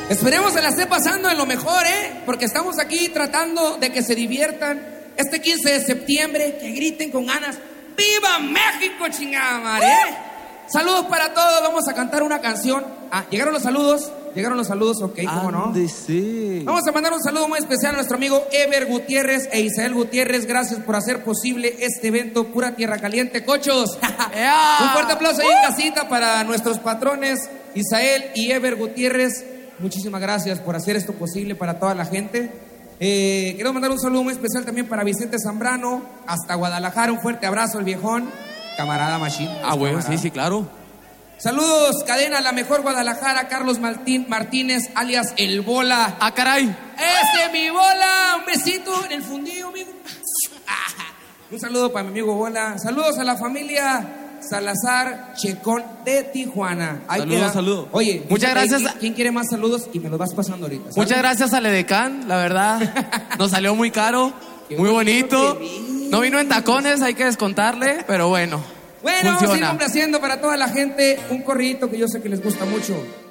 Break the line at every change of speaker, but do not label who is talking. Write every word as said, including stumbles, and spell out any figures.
Esperemos se la esté pasando en lo mejor, ¿eh? Porque estamos aquí tratando de que se diviertan. Este quince de septiembre, que griten con ganas. ¡Viva México, chingada madre! ¿eh? Saludos para todos, vamos a cantar una canción. Ah, ¿llegaron los saludos? ¿Llegaron los saludos? Ok, ¿cómo no?
Ande, sí.
Vamos a mandar un saludo muy especial a nuestro amigo Ever Gutiérrez e Isael Gutiérrez. Gracias por hacer posible este evento Pura Tierra Caliente, cochos. Un fuerte aplauso ahí en casita para nuestros patrones Isael y Ever Gutiérrez. Muchísimas gracias por hacer esto posible para toda la gente. Eh, quiero mandar un saludo muy especial también para Vicente Zambrano, hasta Guadalajara. Un fuerte abrazo, el viejón. Camarada Machín.
Ah, bueno, sí, sí, claro.
Saludos, cadena La Mejor Guadalajara, Carlos Martín, Martínez, alias El Bola.
Ah, caray.
Ese mi Bola, un besito en el fundillo, amigo. Un saludo para mi amigo Bola. Saludos a la familia Salazar Checón de Tijuana. Ahí
saludos,
queda.
saludos.
Oye,
muchas gracias.
¿quién, ¿Quién quiere más saludos? Y me los vas pasando ahorita. ¿Sabes?
Muchas gracias al Edecán, la verdad. Nos salió muy caro, muy bonito. No vino en tacones, hay que descontarle, pero bueno.
Bueno,
funciona.
vamos a ir complaciendo para toda la gente un corridito que yo sé que les gusta mucho.